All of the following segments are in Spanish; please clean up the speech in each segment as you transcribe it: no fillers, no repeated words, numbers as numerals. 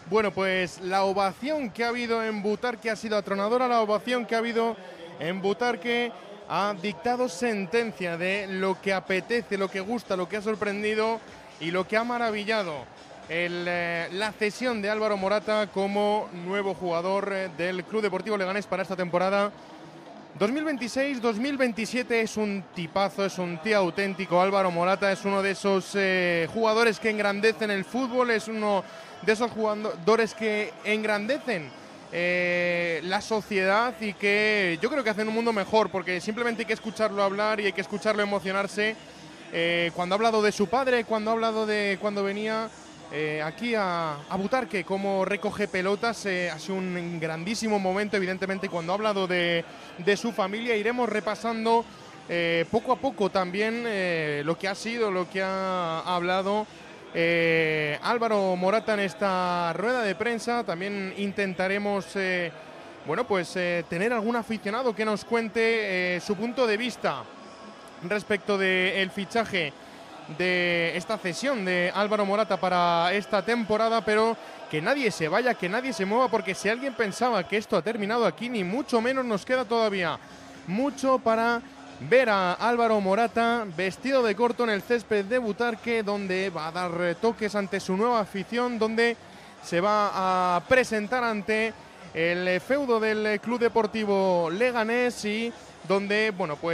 Bueno, pues la ovación que ha habido en Butarque ha sido atronadora, la ovación que ha habido en Butarque ha dictado sentencia de lo que apetece, lo que gusta, lo que ha sorprendido y lo que ha maravillado. La cesión de Álvaro Morata como nuevo jugador del Club Deportivo Leganés para esta temporada 2026-2027. Es un tipazo, es un tío auténtico. Álvaro Morata es uno de esos jugadores que engrandecen el fútbol, es uno de esos jugadores que engrandecen la sociedad y que yo creo que hacen un mundo mejor, porque simplemente hay que escucharlo hablar y hay que escucharlo emocionarse. Cuando ha hablado de su padre, cuando ha hablado de cuando venía aquí a Butarque, cómo recoge pelotas, ha sido un grandísimo momento. Evidentemente, cuando ha hablado de su familia, iremos repasando poco a poco también lo que ha sido, lo que ha hablado Álvaro Morata en esta rueda de prensa. También intentaremos tener algún aficionado que nos cuente su punto de vista respecto del fichaje de esta cesión de Álvaro Morata para esta temporada, pero que nadie se vaya, que nadie se mueva, porque si alguien pensaba que esto ha terminado aquí, ni mucho menos, nos queda todavía mucho para ver a Álvaro Morata vestido de corto en el césped de Butarque, donde va a dar toques ante su nueva afición, donde se va a presentar ante el feudo del Club Deportivo Leganés y donde,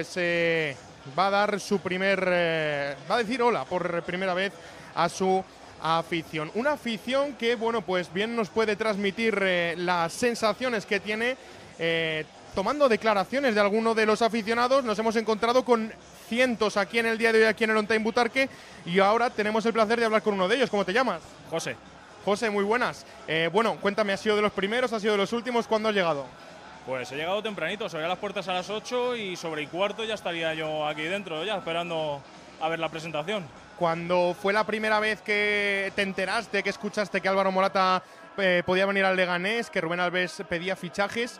va a dar su va a decir hola por primera vez a su afición. Una afición que, bien nos puede transmitir las sensaciones que tiene. Tomando declaraciones de algunos de los aficionados, nos hemos encontrado con cientos aquí en el día de hoy, aquí en el On Time Butarque, y ahora tenemos el placer de hablar con uno de ellos. ¿Cómo te llamas? José. José, muy buenas. Cuéntame, ¿has sido de los primeros, has sido de los últimos? ¿Cuándo has llegado? Pues he llegado tempranito, se abrían las puertas a las 8 y sobre y cuarto ya estaría yo aquí dentro, ya esperando a ver la presentación. Cuando fue la primera vez que te enteraste, que escuchaste que Álvaro Morata podía venir al Leganés, que Rubén Alves pedía fichajes,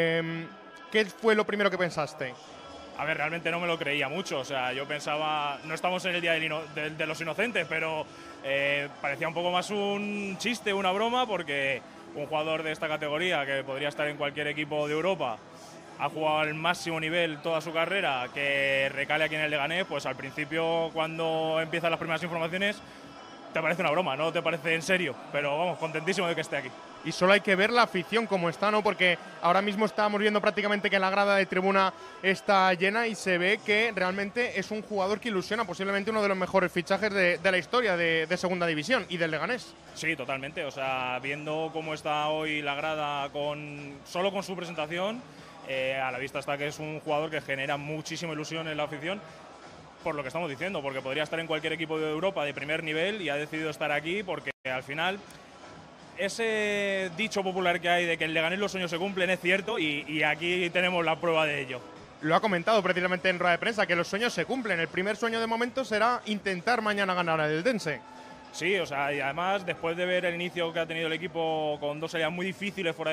¿qué fue lo primero que pensaste? A ver, realmente no me lo creía mucho, o sea, yo pensaba, no estamos en el Día de los Inocentes, pero parecía un poco más un chiste, una broma, porque un jugador de esta categoría, que podría estar en cualquier equipo de Europa, ha jugado al máximo nivel toda su carrera, que recale aquí en el Leganés, pues al principio, cuando empiezan las primeras informaciones, te parece una broma, no te parece en serio, pero vamos, contentísimo de que esté aquí. Y solo hay que ver la afición como está, ¿no? Porque ahora mismo estamos viendo prácticamente que la grada de tribuna está llena y se ve que realmente es un jugador que ilusiona, posiblemente uno de los mejores fichajes de la historia de Segunda División y del Leganés. Sí, totalmente, o sea, viendo cómo está hoy la grada solo con su presentación, a la vista está que es un jugador que genera muchísima ilusión en la afición, por lo que estamos diciendo, porque podría estar en cualquier equipo de Europa de primer nivel y ha decidido estar aquí porque al final ese dicho popular que hay de que el Leganés los sueños se cumplen es cierto y aquí tenemos la prueba de ello. Lo ha comentado precisamente en rueda de prensa, que los sueños se cumplen. El primer sueño de momento será intentar mañana ganar al Eldense. Sí, o sea, y además después de ver el inicio que ha tenido el equipo con dos salidas muy difíciles fuera